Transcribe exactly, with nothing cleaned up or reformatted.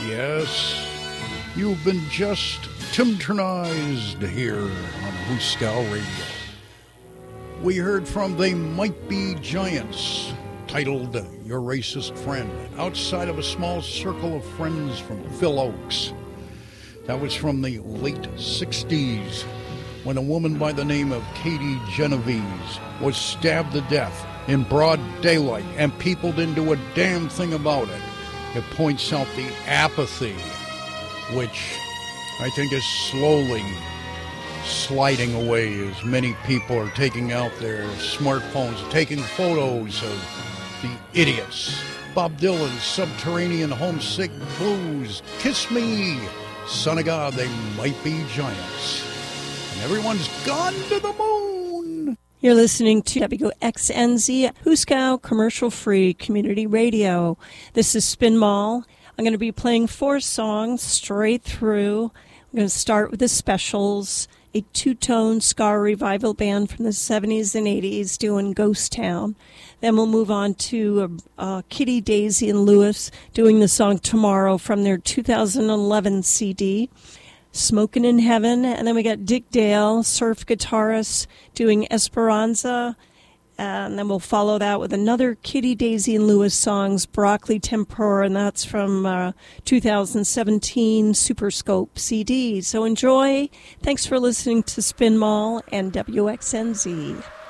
Yes, you've been just Timternized here on Hooskow Radio. We heard from They Might Be Giants, titled Your Racist Friend, outside of a small circle of friends from Phil Oakes. That was from the late sixties, when a woman by the name of Katie Genovese was stabbed to death in broad daylight, and people didn't do a damn thing about it. It points out the apathy, which I think is slowly sliding away as many people are taking out their smartphones, taking photos of the idiots. Bob Dylan's Subterranean Homesick Blues, Kiss Me, Son of God, They Might Be Giants. And everyone's gone to the moon. You're listening to W X N Z, Hooskow Commercial-Free Community Radio. This is Spin Mall. I'm going to be playing four songs straight through. I'm going to start with the Specials, a two-tone ska revival band from the seventies and eighties doing Ghost Town. Then we'll move on to uh, Kitty, Daisy, and Lewis doing the song Tomorrow from their two thousand eleven C D. Smokin' in Heaven, and then we got Dick Dale, surf guitarist, doing Esperanza, and then we'll follow that with another Kitty, Daisy, and Lewis songs, Broccoli Tempura, and that's from uh, two thousand seventeen Super Scope C D. So enjoy. Thanks for listening to Spin Mall and W X N Z.